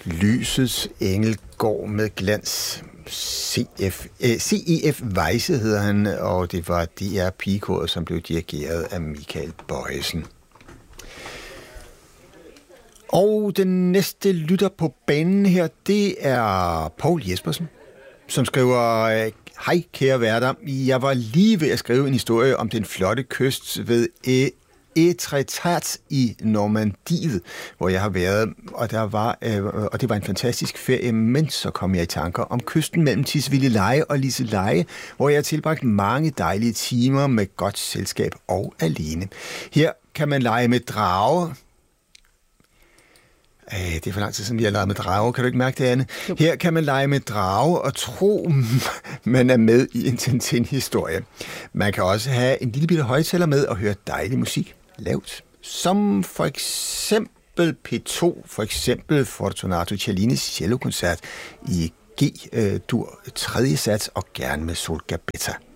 Lysets engel går med glans. CEF Weisse hedder han, og det var DR Pigekoret, som blev dirigeret af Michael Bojesen. Og den næste lytter på banen her, det er Poul Jespersen, som skriver: Hej kære værter, jeg var lige ved at skrive en historie om den flotte kyst ved Etretat i Normandiet, hvor jeg har været, og det var en fantastisk ferie, men så kom jeg i tanker om kysten mellem Tisvildeleje og Liseleje, hvor jeg har tilbragt mange dejlige timer med godt selskab og alene. Her kan man lege med drager. Det er for lang tid siden, vi har leget med drage. Kan du ikke mærke det, Anne? Her kan man lege med drage og tro, man er med i en Tintin-historie. Man kan også have en lille bitte højtaler med og høre dejlig musik lavt. Som for eksempel P2, for eksempel Fortunato Cellinis cellokoncert i G-dur 3. sats og gerne med Sol Gabetta.